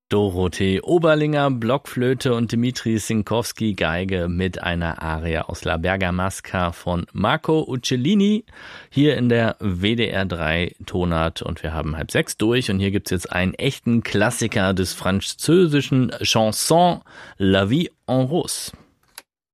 Dorothee Oberlinger Blockflöte und Dmitri Sinkowski Geige mit einer Arie aus La Bergamasca von Marco Uccellini hier in der WDR 3 Tonart, und wir haben 5:30 durch und hier gibt's jetzt einen echten Klassiker des französischen Chanson, La Vie en Rose.